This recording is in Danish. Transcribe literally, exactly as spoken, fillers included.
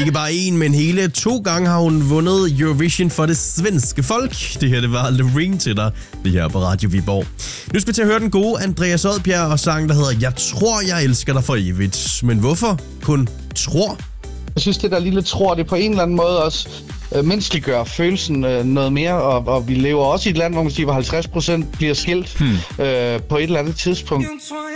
ikke bare en, men hele to gange har hun vundet Eurovision for det svenske folk. Det her, det var Loreen til dig, det her på Radio Viborg. Nu skal vi til at høre den gode Andreas Odbjerg og sangen, der hedder Jeg tror, jeg elsker dig for evigt. Men hvorfor kun tror? Jeg synes, det der lille tror, det på en eller anden måde også øh, menneskeliggør følelsen øh, noget mere, og, og vi lever også i et land, hvor man siger, hvor halvtreds procent bliver skilt hmm. øh, på et eller andet tidspunkt.